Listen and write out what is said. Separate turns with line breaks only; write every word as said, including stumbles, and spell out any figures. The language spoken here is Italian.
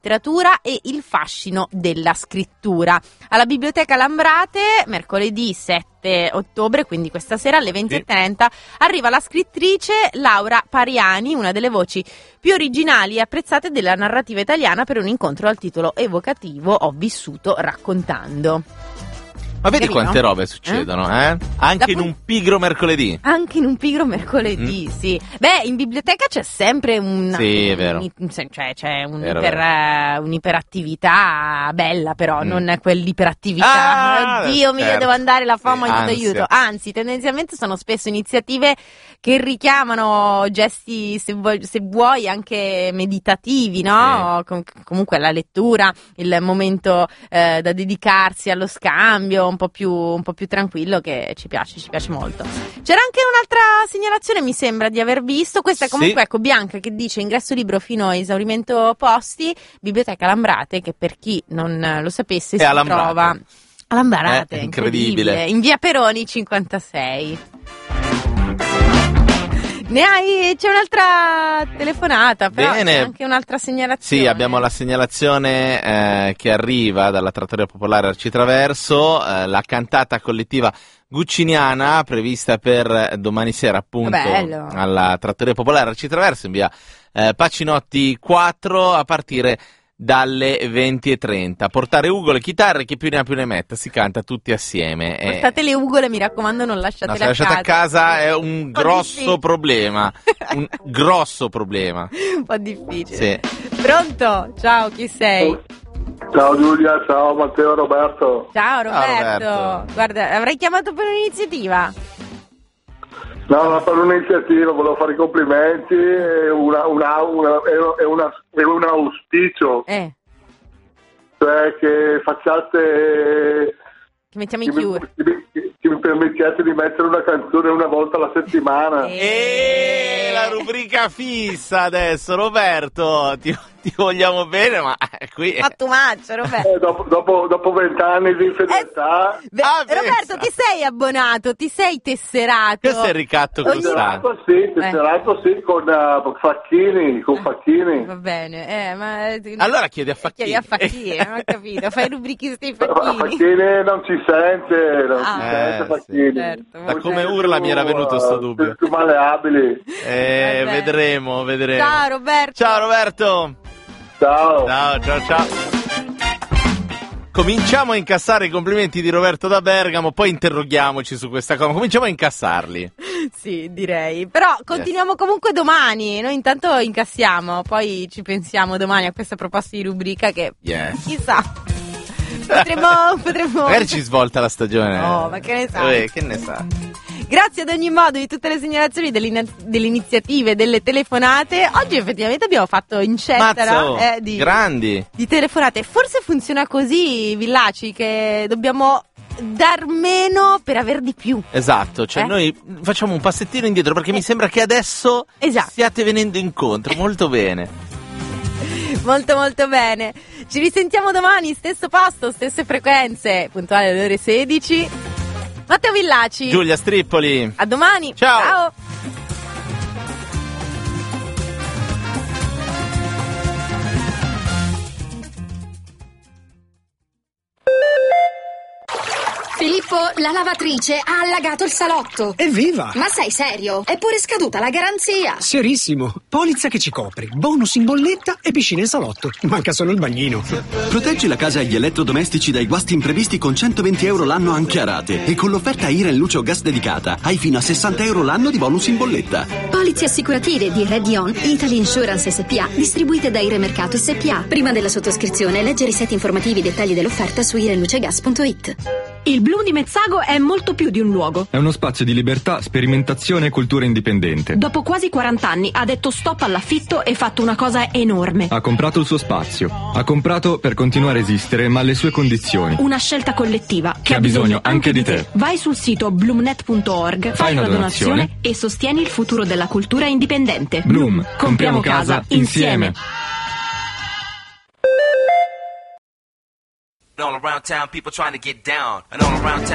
letteratura e il fascino della scrittura. Alla Biblioteca Lambrate, mercoledì sette ottobre, quindi questa sera alle venti e trenta, arriva la scrittrice Laura Pariani, una delle voci più originali e apprezzate della narrativa italiana, per un incontro dal titolo evocativo Ho vissuto raccontando.
Ma vedi
Carino?
quante robe succedono, eh? eh? Anche
Da
in
pu-
un pigro mercoledì.
Anche in un pigro mercoledì, mm. sì. Beh, in biblioteca c'è sempre un,
sì, è vero.
un cioè c'è un
vero,
iper,
vero.
un'iperattività bella, però
mm.
non quell'iperattività.
Ah,
Oddio, mio,
certo.
devo andare, la famo,
sì,
aiuto, aiuto. Anzi, tendenzialmente sono spesso iniziative che richiamano gesti, se vuoi, se vuoi anche meditativi, no? Sì. Com- comunque la lettura, il momento eh, da dedicarsi allo scambio, un po' più un po' più tranquillo, che ci piace, ci piace molto. C'era anche un'altra segnalazione, mi sembra di aver visto, questa è comunque, sì. Ecco, Bianca, che dice ingresso libero fino a esaurimento posti, Biblioteca Lambrate, che per chi non lo sapesse
è
si trova a Lambrate,
eh, incredibile.
incredibile, in via Peroni cinquantasei. Ne hai, c'è un'altra telefonata, però
Bene.
C'è anche un'altra segnalazione.
Sì, abbiamo la segnalazione eh, che arriva dalla Trattoria Popolare Arcitraverso, eh, la cantata collettiva gucciniana prevista per domani sera, appunto,
Bello.
alla Trattoria Popolare Arcitraverso in via eh, Pacinotti quattro, a partire dalle venti e trenta. Portare ugole, chitarre, chi più ne ha più ne metta, si canta tutti assieme.
Portate le ugole, mi raccomando, non lasciatele
no,
a
lasciate
casa.
a casa è un grosso problema, un grosso problema.
Un po' difficile.
Sì.
Pronto? Ciao, chi sei?
Ciao Giulia, ciao Matteo, Roberto.
Ciao Roberto.
Ciao, Roberto.
Guarda, avrei chiamato per un'iniziativa.
No, no, per un'iniziativa, volevo fare i complimenti, è, una, una, una, è, una, è un auspicio,
Eh.
cioè che facciate,
Che mettiamo
che
in
mi,
chiusura.
che, mi, che mi permettiate di mettere una canzone una volta alla settimana.
E la rubrica fissa adesso, Roberto, ti, ti vogliamo bene, ma qui
Ma tu maccio, Roberto.
Eh, dopo, dopo, dopo vent'anni di fedeltà.
Eh, beh,
Ah,
Roberto,
pensa.
ti sei abbonato, ti sei tesserato.
questo è il ricatto
Ogni-
costante.
Tesserato sì, tesserato sì, con uh, Facchini, con Facchini.
Va bene, eh, ma...
Allora chiedi a Facchini.
Chiedi a Facchini, non ho capito. Fai rubrichiste di
Ma
Facchini.
Facchini non ci sente, non
Ah.
ci sente
Eh,
Facchini.
certo,
Da come urla mi era venuto sto dubbio.
Più maleabili.
Eh,
Vabbè.
vedremo, vedremo.
Ciao Roberto.
Ciao Roberto.
Ciao.
Ciao, ciao, ciao. Cominciamo a incassare i complimenti di Roberto da Bergamo, poi interroghiamoci su questa cosa. Cominciamo a incassarli.
Sì, direi. Però continuiamo comunque domani. Noi intanto incassiamo, poi ci pensiamo domani a questa proposta di rubrica che
Yes.
chissà. Potremmo, potremmo...
Magari ci svolta la stagione.
No, ma che ne sa?
Eh, che ne sa?
Grazie ad ogni modo di tutte le segnalazioni, delle, delle iniziative, delle telefonate. Oggi effettivamente abbiamo fatto incetta
Mazzo,
eh, di,
grandi.
di telefonate. Forse funziona così, Villaci, che dobbiamo dar meno per aver di più.
Esatto, cioè
Eh?
noi facciamo un passettino indietro perché mi sembra che adesso
Esatto.
stiate venendo incontro molto bene.
Molto molto bene. Ci risentiamo domani, stesso posto, stesse frequenze, puntuale alle ore sedici. Matteo Villaci.
Giulia Strippoli.
A domani.
Ciao.
Ciao.
Filippo, la lavatrice ha allagato il salotto.
Evviva!
Ma sei serio? È pure scaduta la garanzia.
Serissimo. Polizza che ci copre, bonus in bolletta e piscina in salotto. Manca solo il bagnino.
Proteggi la casa e gli elettrodomestici dai guasti imprevisti con centoventi euro l'anno anche a rate. E con l'offerta Iren Luce o Gas dedicata hai fino a sessanta euro l'anno di bonus in bolletta.
Polizze assicurative di Redion, Italy Insurance S P A, distribuite da Ire Mercato S P A. Prima della sottoscrizione, leggere i siti informativi e dettagli dell'offerta su irenlucegas punto it.
Il Bloom di Mezzago è molto più di un luogo.
È uno spazio di libertà, sperimentazione e cultura indipendente.
Dopo quasi quaranta anni ha detto stop all'affitto e fatto una cosa enorme.
Ha comprato il suo spazio. Ha comprato per continuare a esistere, ma alle sue condizioni.
Una scelta collettiva che,
Che ha bisogno anche di te.
Vai sul sito bloomnet punto org, fai una donazione e sostieni il futuro della cultura indipendente.
Bloom, compriamo casa insieme.
All around town, people trying to get down. And all around town